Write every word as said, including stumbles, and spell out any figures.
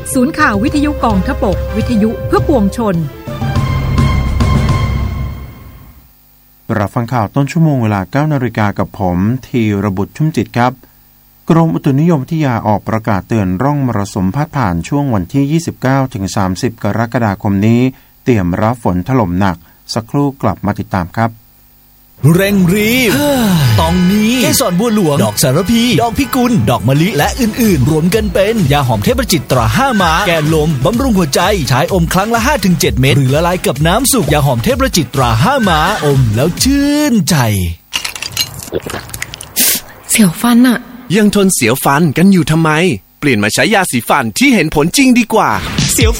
ศูนย์ข่าววิทยุกองทพบกวิทยุเพื่อปวงชนรับฟังข่าวต้นชั่วโมงเวลา เก้านาฬิกา กับผมธีรบุตรชุ่มจิตครับกรมอุตุนิยมวิทยาออกประกาศเตือนร่องมรสุมพัดผ่านช่วงวันที่ ยี่สิบเก้าถึงสามสิบ กรกฎาคมนี้เตรียมรับฝนถล่มหนักสักครู่กลับมาติดตามครับเร่งรีบตองนี้เกสรบัวหลวงดอกสารพีดอกพิกุลดอกมะลิและอื่นๆรวมกันเป็นยาหอมเทพจิตตราห้าม้าแก้ลมบำรุงหัวใจใช้อมครั้งละ ห้าถึงเจ็ด เม็ดหรือละลายกับน้ำสุกยาหอมเทพจิตตราห้าม้าอมแล้วชื่นใจเสียวฟันอะยังทนเสียวฟันกันอยู่ทำไมเปลี่ยนมาใช้ยาสีฟันที่เห็นผลจริงดีกว่าเสียว